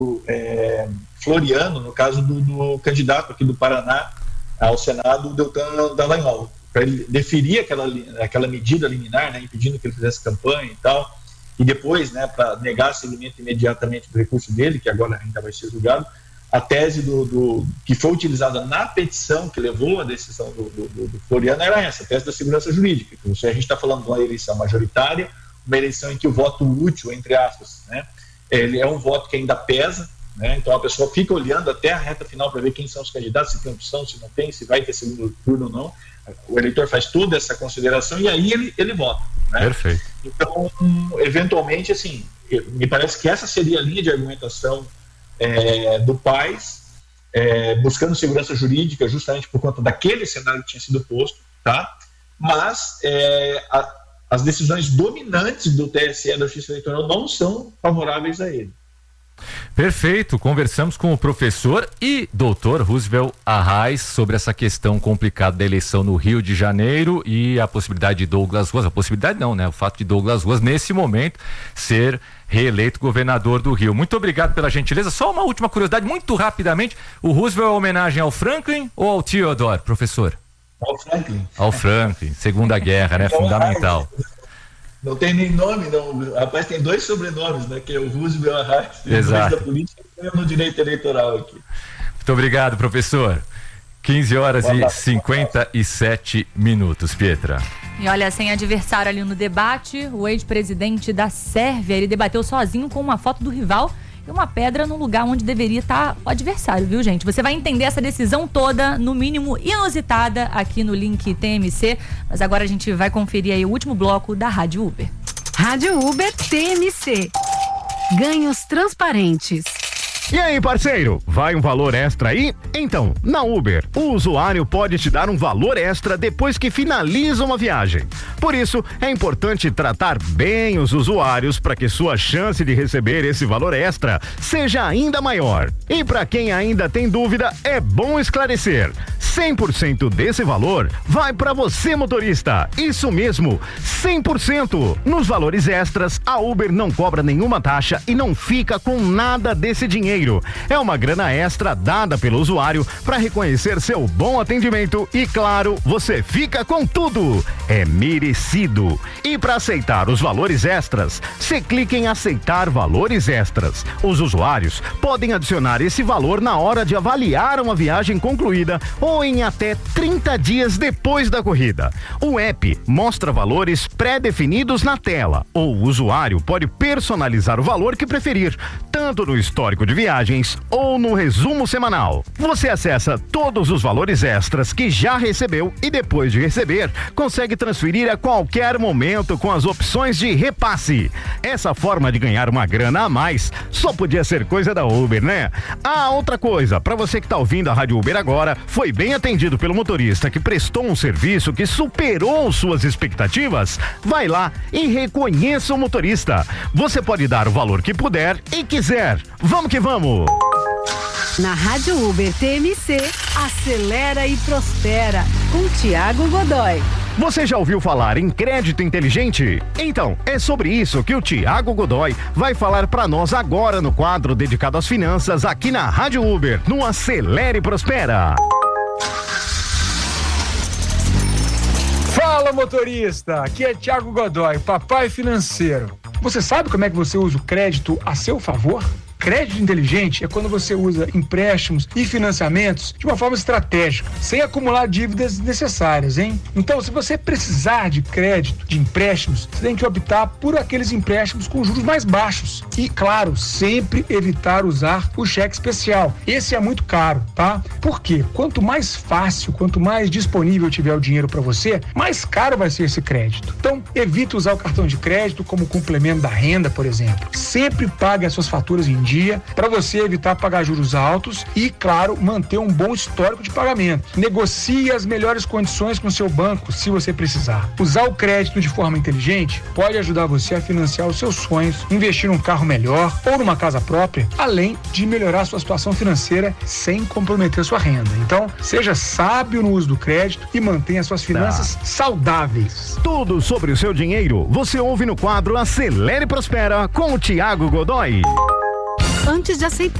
Floriano, no caso do candidato aqui do Paraná ao Senado, o Deltan Dallagnol, para ele deferir aquela medida liminar, né, impedindo que ele fizesse campanha e tal, e depois, né, para negar seguimento imediatamente do recurso dele, que agora ainda vai ser julgado. A tese que foi utilizada na petição que levou à decisão do Floriano era essa, a tese da segurança jurídica. Então, se a gente está falando de uma eleição majoritária, uma eleição em que o voto útil, entre aspas, né, ele é um voto que ainda pesa, né, então a pessoa fica olhando até a reta final para ver quem são os candidatos, se tem opção, se não tem, se vai ter segundo turno ou não. O eleitor faz toda essa consideração e aí ele vota. Né? Perfeito. Então, eventualmente, assim, me parece que essa seria a linha de argumentação do Paes, buscando segurança jurídica justamente por conta daquele cenário que tinha sido posto, tá? Mas as decisões dominantes do TSE, da Justiça Eleitoral, não são favoráveis a ele. Perfeito, conversamos com o professor e doutor Roosevelt Arraes sobre essa questão complicada da eleição no Rio de Janeiro e a possibilidade de Douglas Ruas, a possibilidade não, né? O fato de Douglas Ruas, nesse momento, ser reeleito governador do Rio. Muito obrigado pela gentileza. Só uma última curiosidade, muito rapidamente, o Roosevelt é homenagem ao Franklin ou ao Theodore, professor? Ao Franklin. Ao Franklin, Segunda Guerra, né? Fundamental. Não tem nem nome, não. Rapaz, tem 2 sobrenomes, né? Que é o Roosevelt Arraes, exato, da política e no direito eleitoral aqui. Muito obrigado, professor. 15h57, Pietra. E olha, sem adversário ali no debate, o ex-presidente da Sérvia, ele debateu sozinho com uma foto do rival e uma pedra no lugar onde deveria estar o adversário, viu, gente? Você vai entender essa decisão toda, no mínimo inusitada, aqui no link TMC. Mas agora a gente vai conferir aí o último bloco da Rádio Uber. Rádio Uber TMC. Ganhos transparentes. E aí, parceiro, vai um valor extra aí? Então, na Uber, o usuário pode te dar um valor extra depois que finaliza uma viagem. Por isso, é importante tratar bem os usuários para que sua chance de receber esse valor extra seja ainda maior. E para quem ainda tem dúvida, é bom esclarecer. 100% desse valor vai para você, motorista. Isso mesmo, 100%. Nos valores extras, a Uber não cobra nenhuma taxa e não fica com nada desse dinheiro. É uma grana extra dada pelo usuário para reconhecer seu bom atendimento e, claro, você fica com tudo. É merecido. E para aceitar os valores extras, você clica em aceitar valores extras. Os usuários podem adicionar esse valor na hora de avaliar uma viagem concluída ou em até 30 dias depois da corrida. O app mostra valores pré-definidos na tela, ou o usuário pode personalizar o valor que preferir, tanto no histórico de viagens ou no resumo semanal. Você acessa todos os valores extras que já recebeu e depois de receber, consegue transferir a qualquer momento com as opções de repasse. Essa forma de ganhar uma grana a mais só podia ser coisa da Uber, né? Ah, outra coisa, para você que tá ouvindo a Rádio Uber agora, foi bem atendido pelo motorista que prestou um serviço que superou suas expectativas? Vai lá e reconheça o motorista. Você pode dar o valor que puder e quiser. Vamos que vamos! Na Rádio Uber TMC, acelera e prospera, com Thiago Godoy. Você já ouviu falar em crédito inteligente? Então, é sobre isso que o Thiago Godoy vai falar para nós agora no quadro dedicado às finanças aqui na Rádio Uber, no Acelera e Prospera. Fala, motorista! Aqui é Thiago Godoy, papai financeiro. Você sabe como é que você usa o crédito a seu favor? Crédito inteligente é quando você usa empréstimos e financiamentos de uma forma estratégica, sem acumular dívidas desnecessárias, hein? Então, se você precisar de crédito, de empréstimos, você tem que optar por aqueles empréstimos com juros mais baixos. E, claro, sempre evitar usar o cheque especial. Esse é muito caro, tá? Por quê? Quanto mais fácil, quanto mais disponível tiver o dinheiro para você, mais caro vai ser esse crédito. Então, evite usar o cartão de crédito como complemento da renda, por exemplo. Sempre pague as suas faturas em dia para você evitar pagar juros altos e, claro, manter um bom histórico de pagamento. Negocie as melhores condições com o seu banco se você precisar. Usar o crédito de forma inteligente pode ajudar você a financiar os seus sonhos, investir num carro melhor ou numa casa própria, além de melhorar sua situação financeira sem comprometer sua renda. Então, seja sábio no uso do crédito e mantenha suas finanças saudáveis. Tudo sobre o seu dinheiro você ouve no quadro Acelere e Prospera com o Thiago Godoy. antes de aceitar.